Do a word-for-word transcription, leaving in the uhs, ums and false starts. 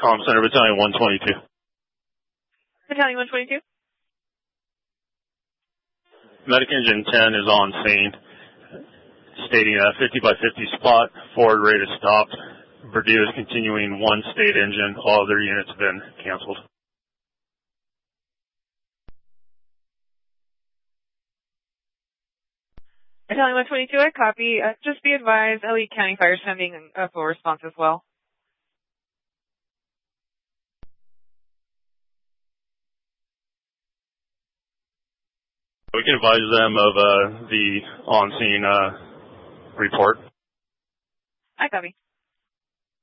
Comm Center, Battalion one twenty-two. Battalion one twenty-two. Medic Engine ten is on scene, stating a fifty by fifty spot, forward rate is stopped. Purdue is continuing one state engine, all other units have been canceled. Battalion one twenty-two, I copy. Uh, just be advised, Elliott County Fire sending a full response as well. We can advise them of uh, the on-scene uh, report. I copy.